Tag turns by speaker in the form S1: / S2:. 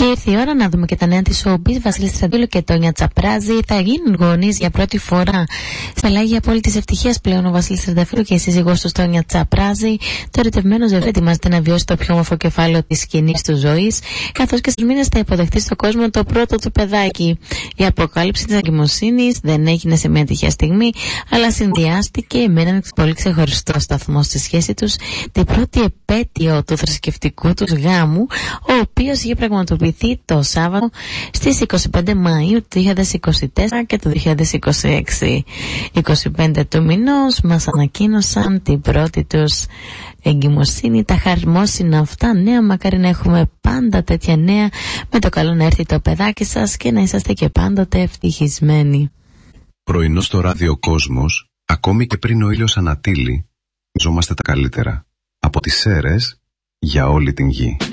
S1: Και ήρθε η ώρα να δούμε και τα νέα της showbiz. Βασίλης Στραντούλου και Τόνια Τσαπράζη θα γίνουν γονείς για πρώτη φορά. Σε πελάγια απόλυτης ευτυχίας πλέον ο Βασίλης Στραντούλου και η σύζυγός του Τόνια Τσαπράζη. Το ερωτευμένο ζευγάρι ετοιμάζεται να βιώσει το πιο όμορφο κεφάλαιο της σκηνής του ζωής, καθώς και στους μήνες θα υποδεχτεί στον κόσμο το πρώτο του παιδάκι. Η αποκάλυψη της εγκυμοσύνης δεν έγινε σε μια τυχαία στιγμή, αλλά συνδυάστηκε με έναν πολύ ξεχωριστό σταθμό στη σχέση τους, την πρώτη επέτειο του θρησκευτικού τους γάμου, ο οποίος είχε πραγματοποιηθεί το Σάββατο στις 25 Μαΐου του 2024 και του 2026. 25 του μηνός μας ανακοίνωσαν την πρώτη τους εγκυμοσύνη. Τα χαρμόσυνα αυτά νέα, μακάρι να έχουμε πάντα τέτοια νέα, με το καλό να έρθει το παιδάκι σας και να είσαστε και πάντοτε ευτυχισμένοι.
S2: Πρωινό στο ράδιο Κόσμος, ακόμη και πριν ο ήλιος ανατείλει, ζόμαστε τα καλύτερα. Από τις Σέρρες για όλη την γη.